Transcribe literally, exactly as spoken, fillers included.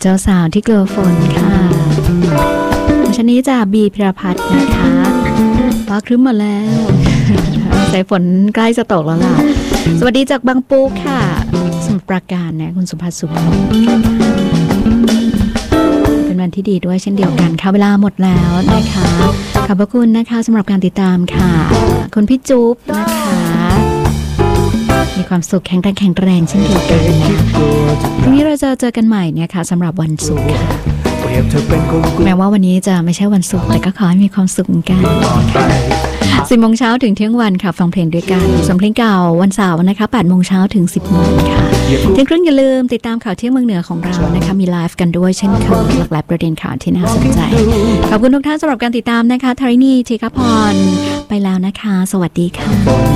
เจ้าสาวที่กลัวฝนค่ะชั้นนี้จากบีพิรพัฒน์นะคะฟ้าครึ้มมาแล้วสายฝนใกล้จะตกแล้วล่ะสวัสดีจากบางปูค่ะสมุทรปราการนะคุณสุภาพสุขเป็นวันที่ดีด้วยเช่นเดียวกันค่ะเวลาหมดแล้วนะคะขอบพระคุณนะคะสำหรับการติดตามค่ะคุณพี่จุ๊บนะคะมีความสุขแข็งแรงแข็งแรงเช่นเดียวกันนะพรุ่งนี้เราจะเจอกันใหม่เนี่ยค่ะสำหรับวันศุกร์ค่ะแม้ว่าวันนี้จะไม่ใช่วันศุกร์แต่ก็ขอให้มีความสุขกันสิบโมงเช้าถึงเที่ยงวันค่ะฟังเพลงด้วยกันส่วนเพลงเก่าวันเสาร์นะคะแปดโมงเช้าถึงสิบโมงค่ะเที่ยงครึ่งอย่าลืมติดตามข่าวเที่ยงเมืองเหนือของเรานะคะมีไลฟ์กันด้วยเช่นเคยหลากหลายประเด็นข่าวที่น่าสนใจขอบคุณทุกท่านสำหรับการติดตามนะคะธารินีธีฆพรไปแล้วนะคะสวัสดีค่ะ